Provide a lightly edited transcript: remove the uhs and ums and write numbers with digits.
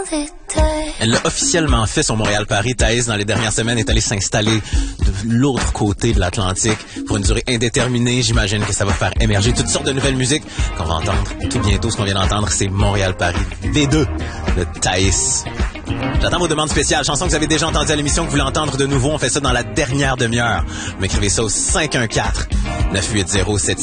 Elle l'a officiellement fait sur Montréal-Paris. Thaïs, dans les dernières semaines, est allée s'installer de l'autre côté de l'Atlantique pour une durée indéterminée. J'imagine que ça va faire émerger toutes sortes de nouvelles musiques qu'on va entendre tout bientôt. Ce qu'on vient d'entendre, c'est Montréal-Paris V2 de Thaïs. J'attends vos demandes spéciales. Chansons que vous avez déjà entendues à l'émission, que vous voulez entendre de nouveau. On fait ça dans la dernière demi-heure. Vous m'écrivez ça au 514-980-76.